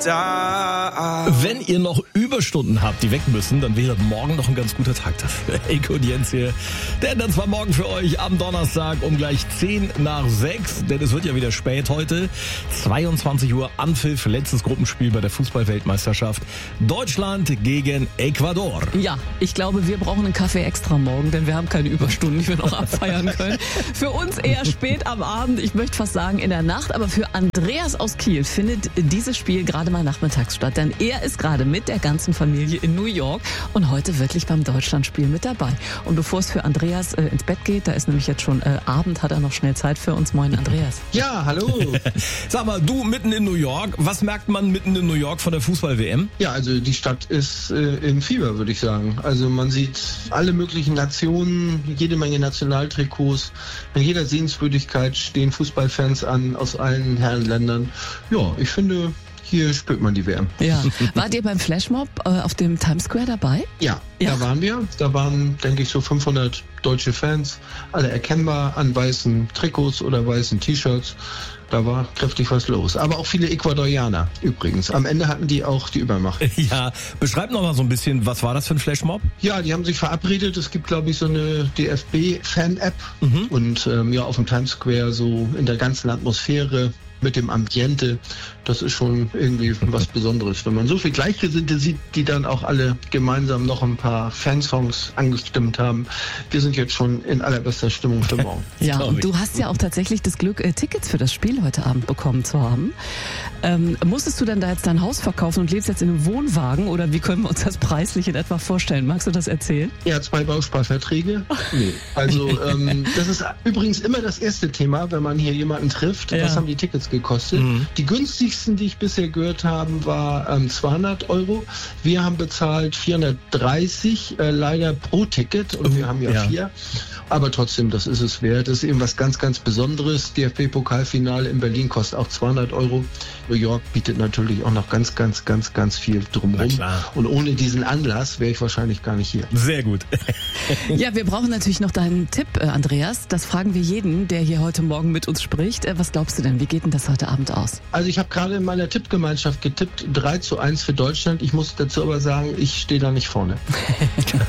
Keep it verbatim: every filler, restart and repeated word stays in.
Wenn ihr noch Überstunden habt, die weg müssen, dann wäre morgen noch ein ganz guter Tag dafür. Heiko und Jens hier. Denn dann zwar morgen für euch am Donnerstag um gleich zehn nach sechs, denn es wird ja wieder spät heute. zweiundzwanzig Uhr Anpfiff, letztes Gruppenspiel bei der Fußball-Weltmeisterschaft. Deutschland gegen Ecuador. Ja, ich glaube, wir brauchen einen Kaffee extra morgen, denn wir haben keine Überstunden, die wir noch abfeiern können. Für uns eher spät am Abend, ich möchte fast sagen in der Nacht, aber für Andreas aus Kiel findet dieses Spiel gerade mal nachmittags statt, denn er ist gerade mit der ganzen Familie in New York und heute wirklich beim Deutschlandspiel mit dabei. Und bevor es für Andreas äh, ins Bett geht, da ist nämlich jetzt schon äh, Abend, hat er noch schnell Zeit für uns. Moin Andreas. Ja, hallo. Sag mal, du mitten in New York, was merkt man mitten in New York von der Fußball-W M? Ja, also die Stadt ist äh, im Fieber, würde ich sagen. Also man sieht alle möglichen Nationen, jede Menge Nationaltrikots. In jeder Sehenswürdigkeit stehen Fußballfans an aus allen Herrenländern. Ja, ich finde, hier spürt man die W M. Ja. Wart ihr beim Flashmob äh, auf dem Times Square dabei? Ja, Ja. da waren wir. Da waren, denke ich, so fünfhundert deutsche Fans, alle erkennbar an weißen Trikots oder weißen T-Shirts. Da war kräftig was los. Aber auch viele Ecuadorianer übrigens. Am Ende hatten die auch die Übermacht. Ja, beschreib noch mal so ein bisschen, was war das für ein Flashmob? Ja, die haben sich verabredet. Es gibt, glaube ich, so eine D F B-Fan-App. Mhm. Und ähm, ja, auf dem Times Square so in der ganzen Atmosphäre mit dem Ambiente, das ist schon irgendwie was Besonderes. Wenn man so viel Gleichgesinnte sieht, die dann auch alle gemeinsam noch ein paar Fansongs angestimmt haben. Wir sind jetzt schon in allerbester Stimmung für morgen. Ja, Glaub und ich. du hast ja auch tatsächlich das Glück, äh, Tickets für das Spiel heute Abend bekommen zu haben. Ähm, musstest du denn da jetzt dein Haus verkaufen und lebst jetzt in einem Wohnwagen oder wie können wir uns das preislich in etwa vorstellen? Magst du das erzählen? Ja, zwei Bausparverträge. Nee. Also ähm, das ist übrigens immer das erste Thema, wenn man hier jemanden trifft. Ja. Was haben die Tickets gekostet? Mhm. Die günstigsten, die ich bisher gehört habe, war ähm, zweihundert Euro. Wir haben bezahlt vierhundertdreißig, äh, leider pro Ticket. Und wir haben ja, ja. vier. Aber trotzdem, das ist es wert. Das ist eben was ganz, ganz Besonderes. D F B-Pokalfinale in Berlin kostet auch zweihundert Euro. New York bietet natürlich auch noch ganz, ganz, ganz, ganz viel Na drumherum. klar. Und ohne diesen Anlass wäre ich wahrscheinlich gar nicht hier. Sehr gut. Ja, wir brauchen natürlich noch deinen Tipp, äh, Andreas. Das fragen wir jeden, der hier heute Morgen mit uns spricht. Äh, was glaubst du denn? Wie geht denn das heute Abend aus? Also ich habe gerade in meiner Tippgemeinschaft getippt, drei zu eins für Deutschland. Ich muss dazu aber sagen, ich stehe da nicht vorne.